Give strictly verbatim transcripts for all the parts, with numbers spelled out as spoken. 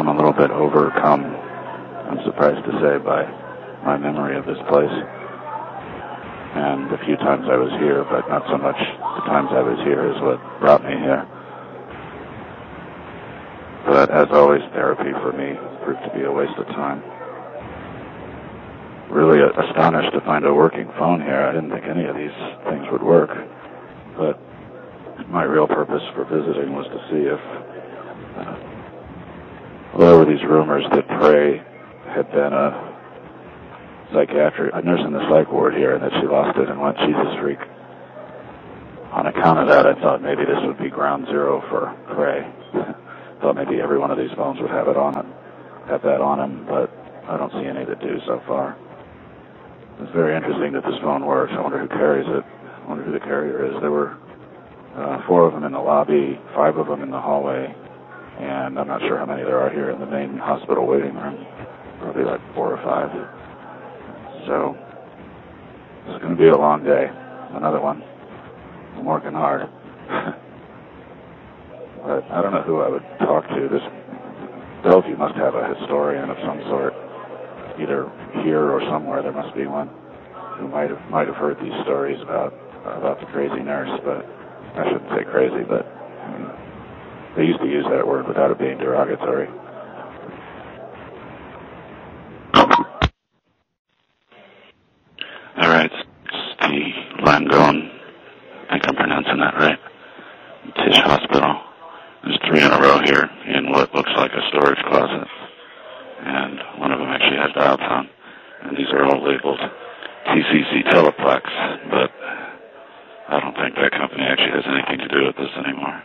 I'm a little bit overcome, I'm surprised to say, by my memory of this place. And the few times I was here, but not so much the times I was here is what brought me here. But as always, therapy for me proved to be a waste of time. Really astonished to find a working phone here. I didn't think any of these things would work. But my real purpose for visiting was to see if uh, well, there were these rumors that Prey had been a psychiatric, a nurse in the psych ward here, and that she lost it and went Jesus freak. On account of that, I thought maybe this would be ground zero for Prey. Thought maybe every one of these phones would have it on it, have that on them, but I don't see any that do so far. It's very interesting that this phone works. I wonder who carries it. I wonder who the carrier is. There were uh, four of them in the lobby, five of them in the hallway, and I'm not sure how many there are here in the main hospital waiting room. Probably like four or five. So, it's going to be a long day. Another one. I'm working hard. But I don't know who I would talk to. This Bellevue must have a historian of some sort. Either here or somewhere there must be one who might have might have heard these stories about about the crazy nurse, but I shouldn't say crazy, but I mean, they used to use that word without it being derogatory. All right, it's the Langone, I think I'm pronouncing that right, Tisch Hospital. There's three in a row here in what looks like a storage closet, and one of them actually has dial tone, and these are all labeled T C C Teleplex, but I don't think that company actually has anything to do with this anymore.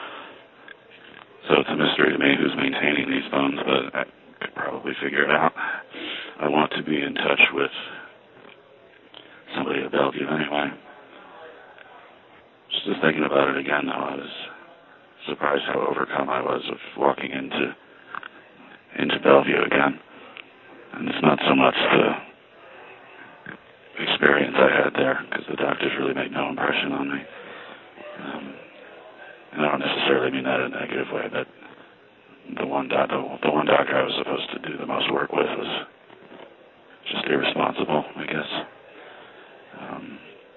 So it's a mystery to me who's maintaining these phones, but I could probably figure it out. I want to be in touch with somebody at Bellevue anyway. Just thinking about it again, though, I was surprised how overcome I was of walking into into Bellevue again. And it's not so much the experience I had there, because the doctors really made no impression on me. Um, and I don't necessarily mean that in a negative way, but the one, doc- the, the one doctor I was supposed to do the most work with was just irresponsible, I guess. Um,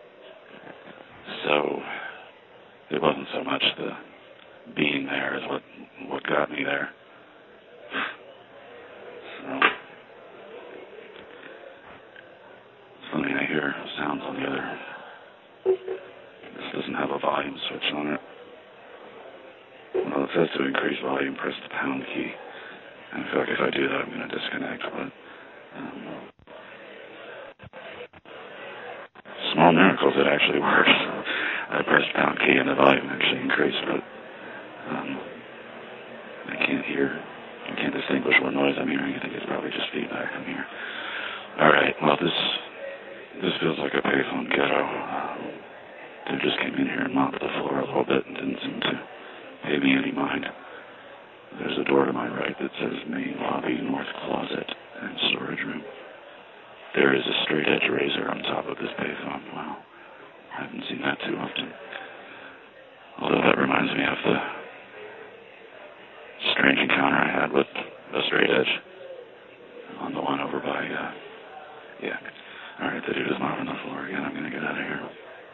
so it wasn't so much the being there as what what got me there. So, funny, I hear sounds on the other. This doesn't have a volume switch on it. Well, it says to increase volume, press the pound key. And I feel like if I do that, I'm going to disconnect. But um, small miracles, it actually works. I pressed pound key and the volume actually increased, but um, I can't hear. I can't distinguish what noise I'm hearing. I think it's probably just feedback I'm hearing. All right. Well, this this feels like a payphone ghetto. Um, they just came in here and mopped the floor a little bit and didn't seem to pay me any mind. There's a door to my right that says main lobby, north closet, and storage room. There is a straight edge razor on top of this payphone. Wow. I haven't seen that too often. Although that reminds me of the strange encounter I had with a straight edge on the one over by, uh, yeah. All right, the dude is mopping the floor again. I'm going to get out of here.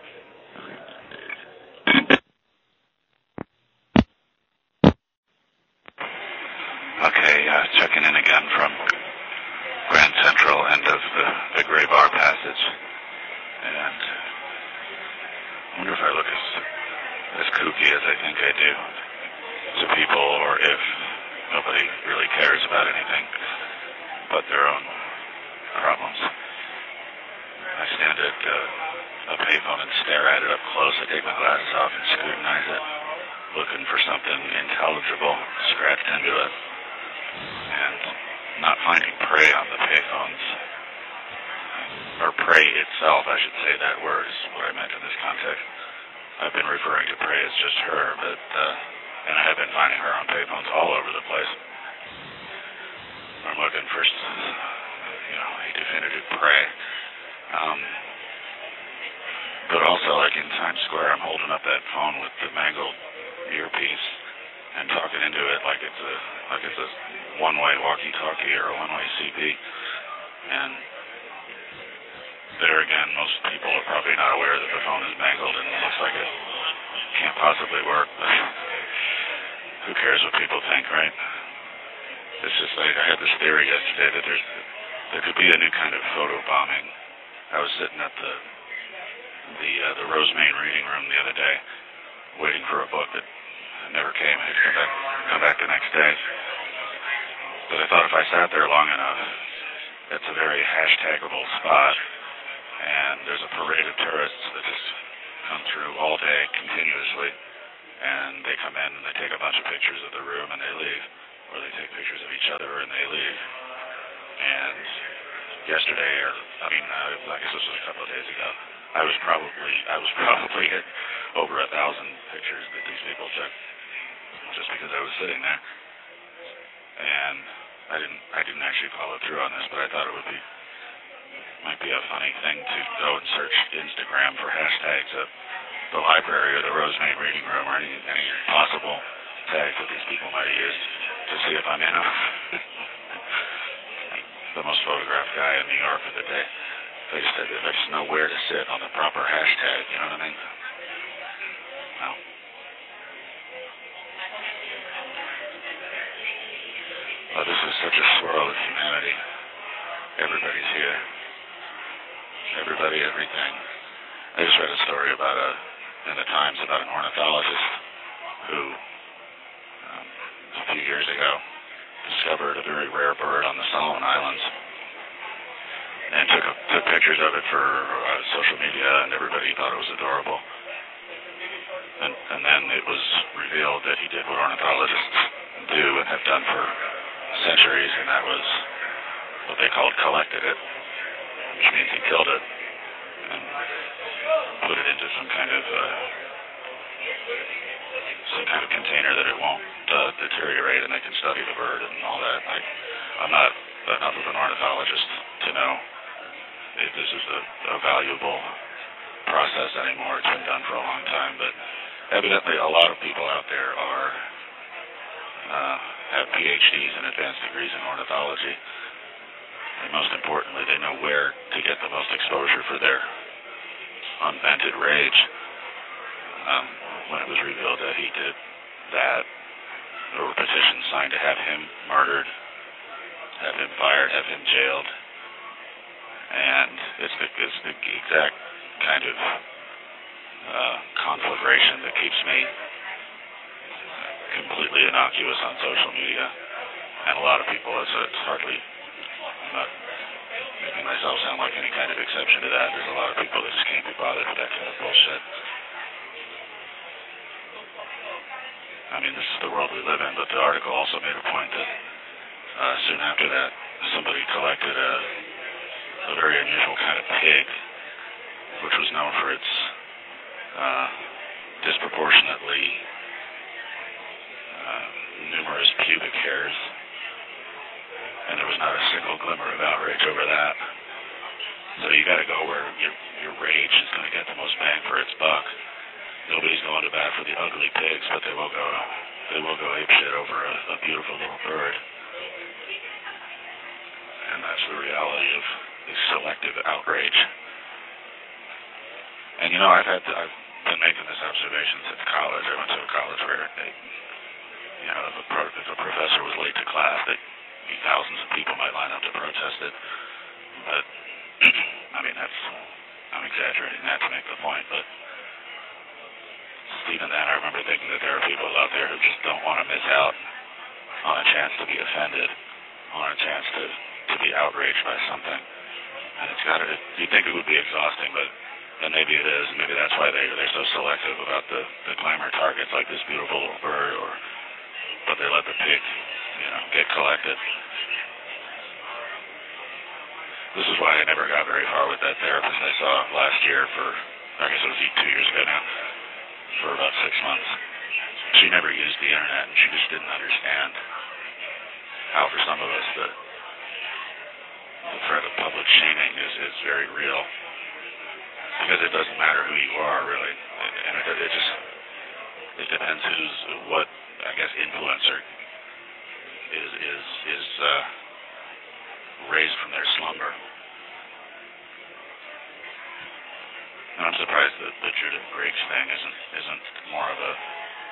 Okay, uh, checking in again from Grand Central, end of the, the Gray Bar Passage. And I wonder if I look as, as kooky as I think I do to people, or if nobody really cares about anything but their own problems. I stand at uh, a payphone and stare at it up close. I take my glasses off and scrutinize it, looking for something intelligible scratched into it. And not finding Prey on the payphones, or Prey itself, I should say that word is what I meant in this context. I've been referring to Prey as just her, but, uh, and I have been finding her on payphones all over the place. I'm looking for, you know, a definitive Prey. Um, but also, like in Times Square, I'm holding up that phone with the mangled earpiece, and talking into it like it's a like it's a one-way walkie-talkie or a one-way C P. And there again, most people are probably not aware that the phone is mangled and it looks like it can't possibly work. But who cares what people think, right? It's just like I had this theory yesterday that there's there could be a new kind of photo bombing. I was sitting at the the uh, the Rosemain reading room the other day, waiting for a book that never came. I had to come back, come back the next day. But I thought if I sat there long enough, it's a very hashtagable spot, and there's a parade of tourists that just come through all day continuously, and they come in and they take a bunch of pictures of the room and they leave, or they take pictures of each other and they leave. And yesterday, or I mean, uh, I guess this was a couple of days ago, I was probably I was probably at over a thousand pictures that these people took just because I was sitting there, and I didn't I didn't actually follow through on this, but I thought it would be might be a funny thing to go and search Instagram for hashtags of the library or the Rosemain reading room or any any possible tags that these people might have used to see if I'm in them. The most photographed guy in New York for the day. They just said I just know where to sit on the proper hashtag, you know what I mean? Well. Oh, this is such a swirl of humanity. Everybody's here. Everybody, everything. I just read a story about a, in the Times about an ornithologist who, um, a few years ago, discovered a very rare bird on the Solomon Islands and took a, took pictures of it for uh, social media, and everybody thought it was adorable. And, and then it was revealed that he did what ornithologists do and have done for centuries, and that was what they called collected it, which means he killed it and put it into some kind of uh, some kind of container that it won't uh, deteriorate, and they can study the bird and all that. I, I'm not enough of an ornithologist to know if this is a, a valuable process anymore. It's been done for a long time, but evidently a lot of people out there are uh, have P H Ds and advanced degrees in ornithology, and most importantly, they know where to get the most exposure for their unvented rage. Um, when it was revealed that he did that, there were petitions signed to have him murdered, have him fired, have him jailed, and it's the, it's the exact kind of uh, conflagration that keeps me completely innocuous on social media, and a lot of people, it's, it's hardly, I'm not making myself sound like any kind of exception to that. There's a lot of people that just can't be bothered with that kind of bullshit. I mean, this is the world we live in, but the article also made a point that uh, soon after that, somebody collected a, a very unusual kind of pig, which was known for its uh, disproportionately uh, numerous pubic hairs, and there was not a single glimmer of outrage over that. So you got to go where your your rage is going to get the most bang for its buck. Nobody's going to bat for the ugly pigs, but they will go they will go apeshit over a, a beautiful little bird. And that's the reality of the selective outrage. And you know, I've had to, I've been making this observation since college. I went to a college where they, you know, if a, pro, if a professor was late to class, they, thousands of people might line up to protest it. But I mean, that's I'm exaggerating that to make the point, but even then, I remember thinking that there are people out there who just don't want to miss out on a chance to be offended, on a chance to, to be outraged by something. And it's got to, you'd think it would be exhausting, but and maybe it is. Maybe that's why they, they're so selective about the, the glamour targets like this beautiful little bird, or but they let the pig, you know, get collected. This is why I never got very far with that therapist I saw last year for, I guess it was two years ago now, for about six months. She never used the internet, and she just didn't understand how for some of us the, the threat of public shaming is, is very real. Because it doesn't matter who you are, really. And it, it just, it depends who's, what I guess, influencer is is is uh, raised from their slumber. And I'm surprised that the Judith Griggs thing isn't isn't more of a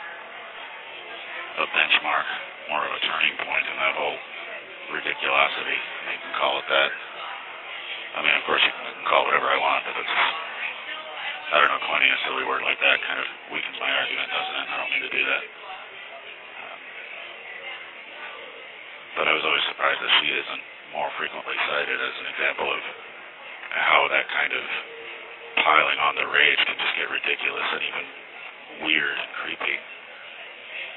a benchmark, more of a turning point in that whole ridiculosity. You can call it that. I mean, of course, you can call it whatever I want, but it's, I don't know, coining a silly word like that kind of weakens my argument, doesn't it? I don't mean to do that. Um, but I was always surprised that she isn't more frequently cited as an example of how that kind of piling on the rage can just get ridiculous and even weird and creepy.